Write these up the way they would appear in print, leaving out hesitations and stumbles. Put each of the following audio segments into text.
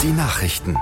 Die Nachrichten.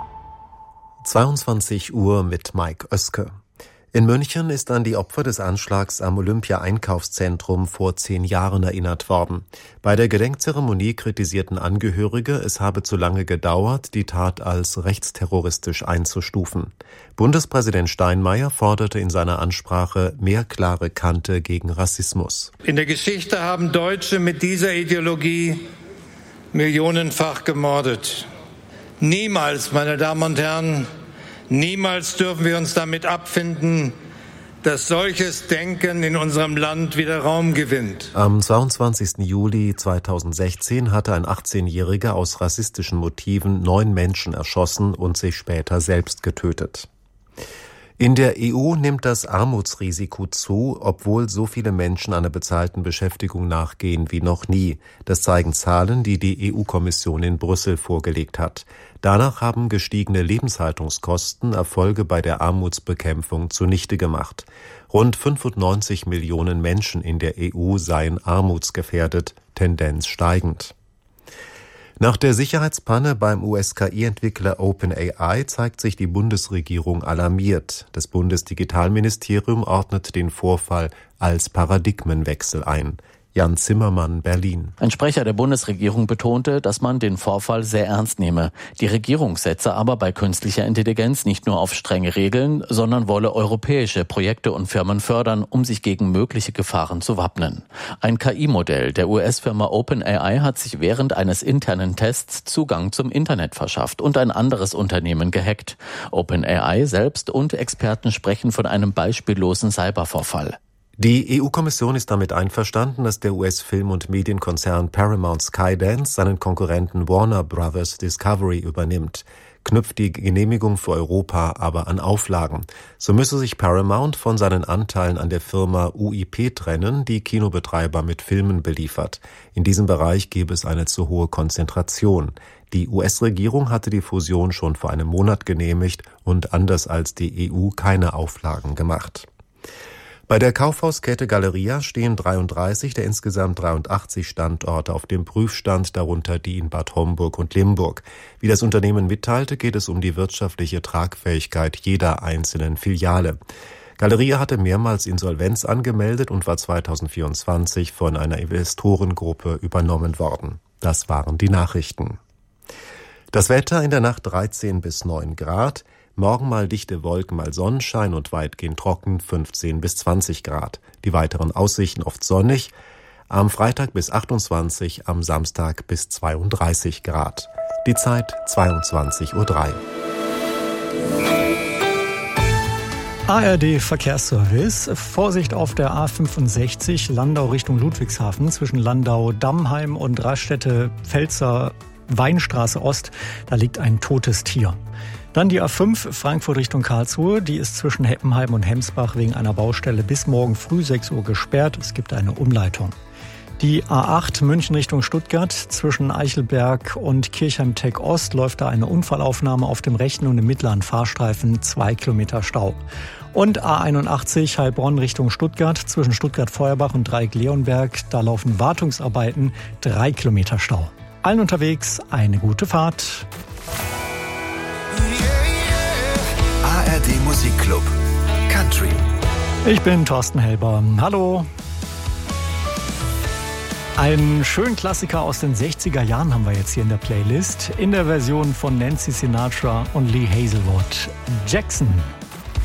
22 Uhr mit Mike Oeske. In München ist an die Opfer des Anschlags am Olympia-Einkaufszentrum vor 10 Jahren erinnert worden. Bei der Gedenkzeremonie kritisierten Angehörige, es habe zu lange gedauert, die Tat als rechtsterroristisch einzustufen. Bundespräsident Steinmeier forderte in seiner Ansprache mehr klare Kante gegen Rassismus. In der Geschichte haben Deutsche mit dieser Ideologie millionenfach gemordet. Niemals, meine Damen und Herren, niemals dürfen wir uns damit abfinden, dass solches Denken in unserem Land wieder Raum gewinnt. Am 22. Juli 2016 hatte ein 18-Jähriger aus rassistischen Motiven 9 Menschen erschossen und sich später selbst getötet. In der EU nimmt das Armutsrisiko zu, obwohl so viele Menschen einer bezahlten Beschäftigung nachgehen wie noch nie. Das zeigen Zahlen, die die EU-Kommission in Brüssel vorgelegt hat. Danach haben gestiegene Lebenshaltungskosten Erfolge bei der Armutsbekämpfung zunichte gemacht. Rund 95 Millionen Menschen in der EU seien armutsgefährdet, Tendenz steigend. Nach der Sicherheitspanne beim US-KI-Entwickler OpenAI zeigt sich die Bundesregierung alarmiert. Das Bundesdigitalministerium ordnet den Vorfall als Paradigmenwechsel ein. Jan Zimmermann, Berlin. Ein Sprecher der Bundesregierung betonte, dass man den Vorfall sehr ernst nehme. Die Regierung setze aber bei künstlicher Intelligenz nicht nur auf strenge Regeln, sondern wolle europäische Projekte und Firmen fördern, um sich gegen mögliche Gefahren zu wappnen. Ein KI-Modell der US-Firma OpenAI hat sich während eines internen Tests Zugang zum Internet verschafft und ein anderes Unternehmen gehackt. OpenAI selbst und Experten sprechen von einem beispiellosen Cybervorfall. Die EU-Kommission ist damit einverstanden, dass der US-Film- und Medienkonzern Paramount Skydance seinen Konkurrenten Warner Bros. Discovery übernimmt, knüpft die Genehmigung für Europa aber an Auflagen. So müsse sich Paramount von seinen Anteilen an der Firma UIP trennen, die Kinobetreiber mit Filmen beliefert. In diesem Bereich gäbe es eine zu hohe Konzentration. Die US-Regierung hatte die Fusion schon vor einem Monat genehmigt und anders als die EU keine Auflagen gemacht. Bei der Kaufhauskette Galeria stehen 33 der insgesamt 83 Standorte auf dem Prüfstand, darunter die in Bad Homburg und Limburg. Wie das Unternehmen mitteilte, geht es um die wirtschaftliche Tragfähigkeit jeder einzelnen Filiale. Galeria hatte mehrmals Insolvenz angemeldet und war 2024 von einer Investorengruppe übernommen worden. Das waren die Nachrichten. Das Wetter in der Nacht 13 bis 9 Grad. Morgen mal dichte Wolken, mal Sonnenschein und weitgehend trocken, 15 bis 20 Grad. Die weiteren Aussichten oft sonnig. Am Freitag bis 28, am Samstag bis 32 Grad. Die Zeit 22:03 Uhr. ARD Verkehrsservice. Vorsicht auf der A65 Landau Richtung Ludwigshafen zwischen Landau-Dammheim und Raststätte-Pfälzer Weinstraße Ost. Da liegt ein totes Tier. Dann die A5 Frankfurt Richtung Karlsruhe. Die ist zwischen Heppenheim und Hemsbach wegen einer Baustelle bis morgen früh 6 Uhr gesperrt. Es gibt eine Umleitung. Die A8 München Richtung Stuttgart zwischen Eichelberg und Kirchheim-Tech Ost läuft da eine Unfallaufnahme auf dem rechten und im mittleren Fahrstreifen, 2 Kilometer Stau. Und A81 Heilbronn Richtung Stuttgart zwischen Stuttgart-Feuerbach und Dreieck-Leonberg. Da laufen Wartungsarbeiten, 3 Kilometer Stau. Allen unterwegs eine gute Fahrt. ARD Musikclub Country. Ich bin Thorsten Helber. Hallo. Einen schönen Klassiker aus den 60er Jahren haben wir jetzt hier in der Playlist. In der Version von Nancy Sinatra und Lee Hazelwood. Jackson.